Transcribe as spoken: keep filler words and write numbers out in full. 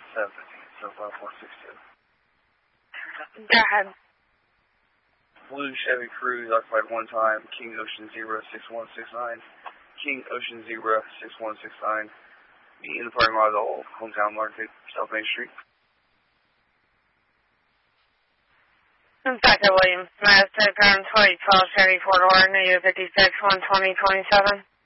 seven fifteen, so five four six two. Go ahead. Blue Chevy Cruze occupied one time, King Ocean Zero six one six nine, King Ocean Zero six one six nine, meet in the parking lot of the old Hometown Market, South Main Street. Inspector Williams, Mazda Grand Toy, twelve Chevy four door, negative fifty-six, one twenty twenty-seven.